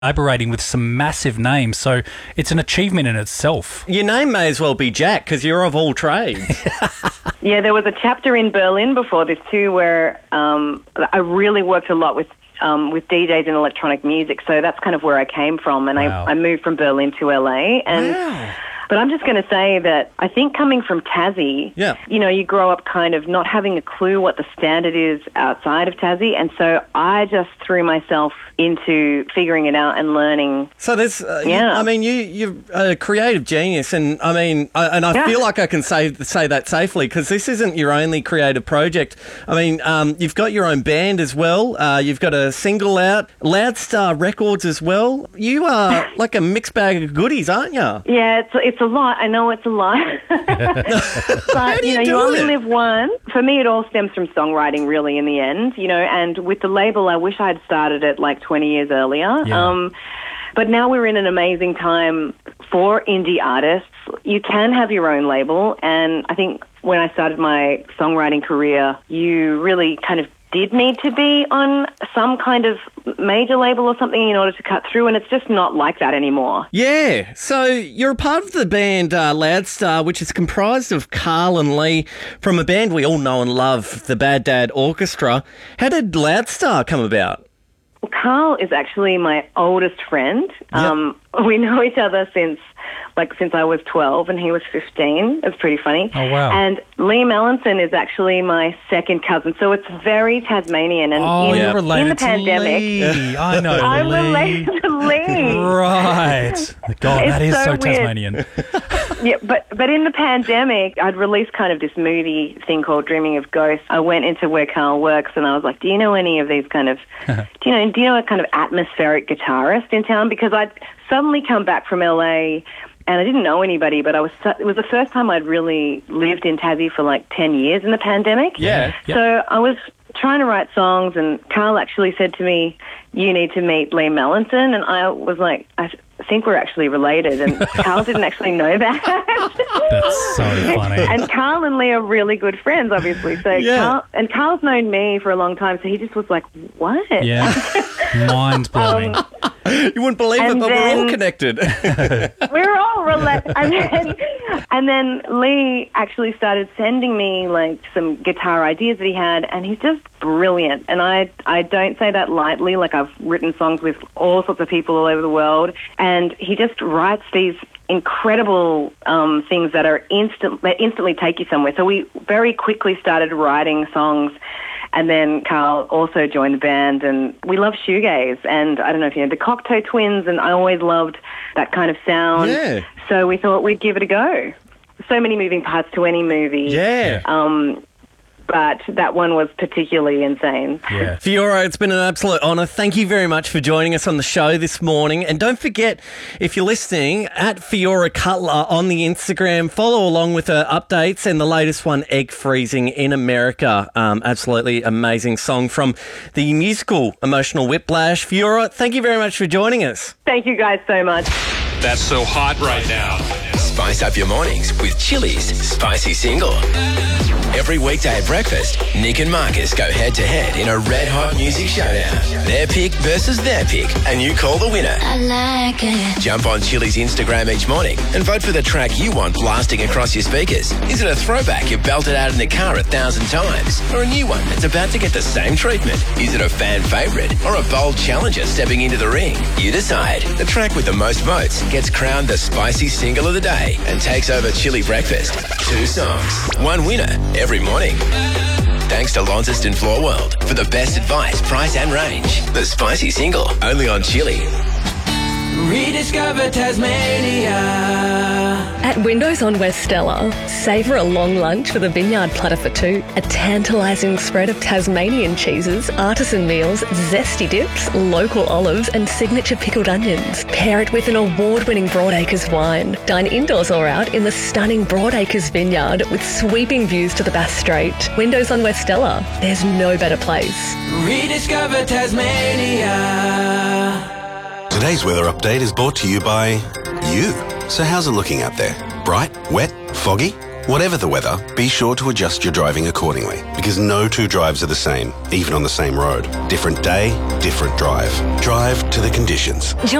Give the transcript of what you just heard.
collaborating with some massive names, so it's an achievement in itself. Your name may as well be Jack, because you're of all trades. Yeah, there was a chapter in Berlin before this too where I really worked a lot with DJs in electronic music, so that's kind of where I came from, and Wow. I moved from Berlin to LA. And But I'm just going to say that I think coming from Tassie, you grow up kind of not having a clue what the standard is outside of Tassie, and so I just threw myself into figuring it out and learning. So there's, you're a creative genius, and I feel like I can say that safely, because this isn't your only creative project. You've got your own band as well. You've got a single out, Loudstar Records as well. You are like a mixed bag of goodies, aren't you? Yeah, it's a lot. I know it's a lot. But, you only live one. For me, it all stems from songwriting, really, in the end, and with the label, I wish I had started it like 20 years earlier. Yeah. But now we're in an amazing time for indie artists. You can have your own label, and I think when I started my songwriting career, you really kind of did need to be on some kind of major label or something in order to cut through, and it's just not like that anymore. Yeah, so you're a part of the band Loudstar, which is comprised of Carl and Lee from a band we all know and love, the Bad Dad Orchestra. How did Loudstar come about? Well, Carl is actually my oldest friend. Yep. We know each other since I was 12 and he was 15. It's pretty funny. Oh, wow. And Lee Mallinson is actually my second cousin, so it's very Tasmanian. And you're related in the pandemic, to Lee. I know I'm Lee. related to Lee. Right. God, that is so weird. Tasmanian. Yeah, but in the pandemic, I'd released kind of this movie thing called Dreaming of Ghosts. I went into where Carl works and I was like, do you know any of these kind of, do you know a kind of atmospheric guitarist in town? Because I'd suddenly come back from LA and I didn't know anybody, but it was the first time I'd really lived in Tassie for like 10 years in the pandemic. Yeah. So I was trying to write songs and Carl actually said to me, you need to meet Lee Mallinson, and I was like, I think we're actually related, and Carl didn't actually know that. That's so funny. And Carl and Lee are really good friends, obviously. So Carl's known me for a long time, so he just was like, what? Yeah. Mind blowing. You wouldn't believe it, but we're all connected. We're all related. And then Lee actually started sending me like some guitar ideas that he had, and he's just brilliant. And I don't say that lightly. Like, I've written songs with all sorts of people all over the world, and he just writes these incredible things that instantly take you somewhere. So we very quickly started writing songs. And then Carl also joined the band, and we love shoegaze. And I don't know if you know the Cocteau Twins, and I always loved that kind of sound. Yeah. So we thought we'd give it a go. So many moving parts to any movie. Yeah. But that one was particularly insane. Yeah. Fiora, it's been an absolute honour. Thank you very much for joining us on the show this morning. And don't forget, if you're listening, at Fiora Cutler on the Instagram, follow along with her updates and the latest one, Egg Freezing in America. Absolutely amazing song from the musical Emotional Whiplash. Fiora, thank you very much for joining us. Thank you guys so much. That's so hot right now. Spice up your mornings with Chili's Spicy Single. Every weekday at breakfast, Nick and Marcus go head-to-head in a red-hot music showdown. Their pick versus their pick, and you call the winner. I like it. Jump on Chili's Instagram each morning and vote for the track you want blasting across your speakers. Is it a throwback you've belted out in the car 1,000 times? Or a new one that's about to get the same treatment? Is it a fan favourite or a bold challenger stepping into the ring? You decide. The track with the most votes gets crowned the Spicy Single of the Day and takes over Chili Breakfast. 2 songs, 1 winner every morning. Thanks to Launceston Floor World for the best advice, price and range. The Spicy Single, only on Chili. Rediscover Tasmania. At Windows on West Stella, savour a long lunch with a vineyard platter for 2, a tantalising spread of Tasmanian cheeses, artisan meals, zesty dips, local olives and signature pickled onions. Pair it with an award-winning Broadacres wine. Dine indoors or out in the stunning Broadacres vineyard with sweeping views to the Bass Strait. Windows on West Stella, there's no better place. Rediscover Tasmania. Today's weather update is brought to you by you. So how's it looking out there? Bright, wet, foggy? Whatever the weather, be sure to adjust your driving accordingly, because no two drives are the same, even on the same road. Different day, different drive. Drive to the conditions.